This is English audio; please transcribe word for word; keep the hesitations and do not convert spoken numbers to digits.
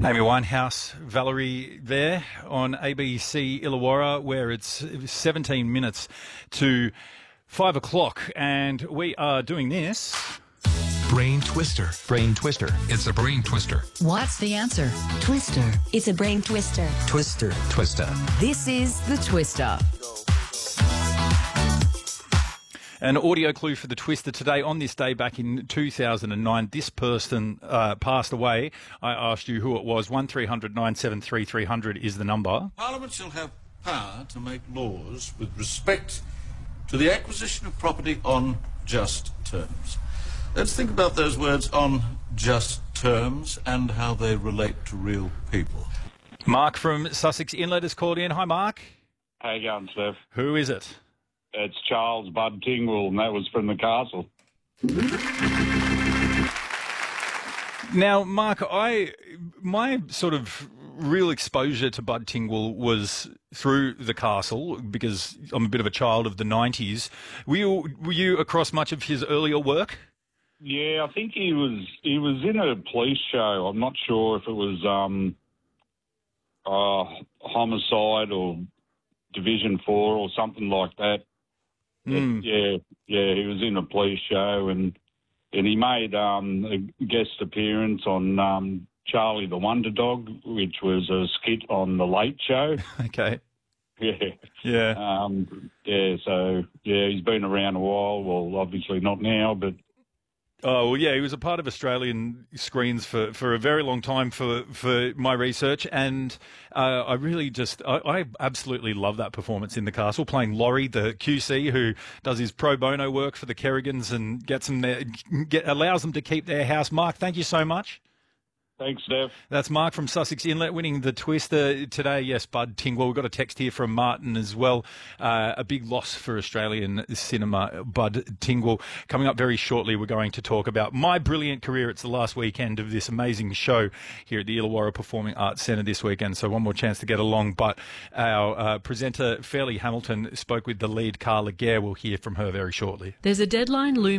Amy Winehouse, Valerie there on A B C Illawarra, where it's seventeen minutes to five o'clock, and we are doing this. Brain Twister. Brain Twister. It's a brain twister. What's the answer? Twister. It's a brain twister. Twister. Twister. This is the Twister. An audio clue for the Twister today. On this day back in two thousand nine, this person uh, passed away. I asked you who it was. one three hundred nine seven three three hundred is the number. Parliament shall have power to make laws with respect to the acquisition of property on just terms. Let's think about those words, on just terms, and how they relate to real people. Mark from Sussex Inlet has called in. Hi, Mark. How you going, Steph? Who is it? It's Charles Bud Tingwell, and that was from the castle. Now, Mark, I my sort of real exposure to Bud Tingwell was through the castle because I'm a bit of a child of the nineties. Were you, were you across much of his earlier work? Yeah, I think he was he was in a police show. I'm not sure if it was um, uh, Homicide or Division Four or something like that. Mm. Yeah, yeah, he was in a police show, and and he made um, a guest appearance on um, Charlie the Wonder Dog, which was a skit on The Late Show. Okay. Yeah. Yeah. Um, yeah, so, yeah, he's been around a while. Well, obviously not now, but... Oh, well, yeah, he was a part of Australian screens for, for a very long time for, for my research, and uh, I really just, I, I absolutely love that performance in the castle, playing Laurie, the Q C, who does his pro bono work for the Kerrigans and gets them there, get, allows them to keep their house. Mark, thank you so much. Thanks, Steph. That's Mark from Sussex Inlet winning the Twister today. Yes, Bud Tingwell. We've got a text here from Martin as well. Uh, a big loss for Australian cinema, Bud Tingwell. Coming up very shortly, we're going to talk about My Brilliant Career. It's the last weekend of this amazing show here at the Illawarra Performing Arts Centre this weekend, so one more chance to get along. But our uh, presenter, Fairleigh Hamilton, spoke with the lead, Carla Gare. We'll hear from her very shortly. There's a deadline looming.